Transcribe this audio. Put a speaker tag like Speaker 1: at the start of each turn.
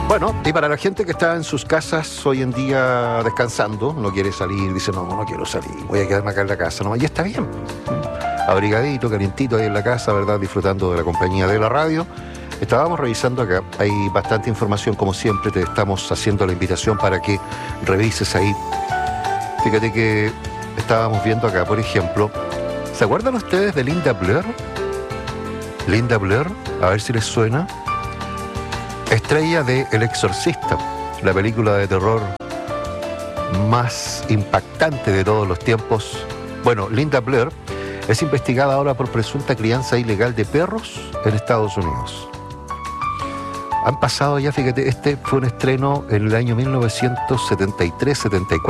Speaker 1: Bueno, y para la gente que está en sus casas hoy en día descansando, no quiere salir, dice, no quiero salir, voy a quedarme acá en la casa, no, y está bien. Abrigadito, calientito ahí en la casa, ¿verdad? Disfrutando de la compañía de la radio. Estábamos revisando acá, hay bastante información, como siempre, te estamos haciendo la invitación para que revises ahí. Fíjate que estábamos viendo acá, por ejemplo, ¿se acuerdan ustedes de Linda Blair? Linda Blair, a ver si les suena. Estrella de El Exorcista, la película de terror más impactante de todos los tiempos. Bueno, Linda Blair es investigada ahora por presunta crianza ilegal de perros en Estados Unidos. Han pasado ya, fíjate, este fue un estreno en el año 1973-74.